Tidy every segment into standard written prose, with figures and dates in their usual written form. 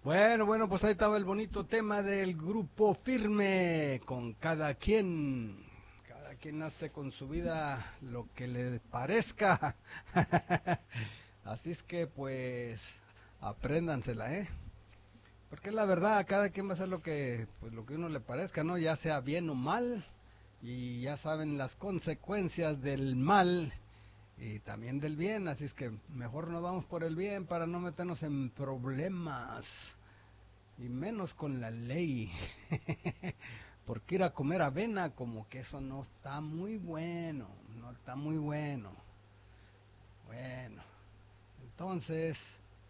Bueno, pues ahí estaba el bonito tema del grupo Firme, con cada quien hace con su vida lo que le parezca. Así es que pues apréndansela, ¿eh? Porque la verdad, cada quien va a hacer lo que uno le parezca, ¿no? Ya sea bien o mal, y ya saben las consecuencias del mal y también del bien, así es que mejor nos vamos por el bien para no meternos en problemas. Y menos con la ley. Porque ir a comer avena como que eso no está muy bueno. No está muy bueno. Bueno, entonces...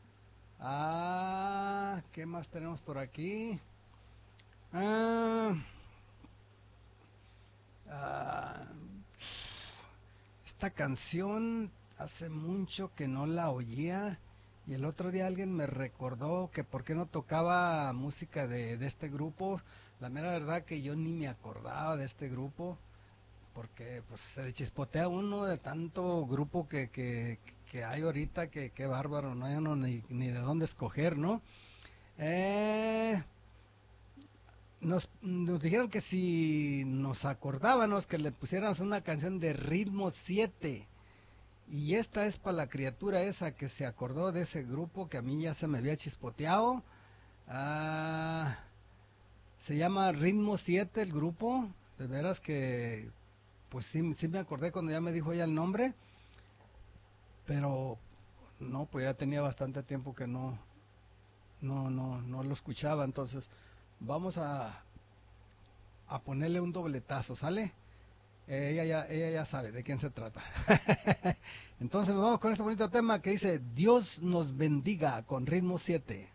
¿qué más tenemos por aquí? Ah, ah, esta canción hace mucho que no la oía. Y el otro día alguien me recordó que por qué no tocaba música de este grupo. La mera verdad que yo ni me acordaba de este grupo. Porque pues se le chispotea uno de tanto grupo que hay ahorita que bárbaro, no hay uno ni de dónde escoger, ¿no? Eh, nos dijeron que si nos acordábamos que le pusiéramos una canción de ritmo 7. Y esta es para la criatura esa que se acordó de ese grupo que a mí ya se me había chispoteado. Ah, se llama Ritmo 7 el grupo. De veras que pues sí me acordé cuando ya me dijo ella el nombre. Pero no, pues ya tenía bastante tiempo que no lo escuchaba. Entonces vamos a ponerle un dobletazo, ¿sale? Ella ya sabe de quién se trata. Entonces nos vamos con este bonito tema que dice Dios nos bendiga con ritmo 7.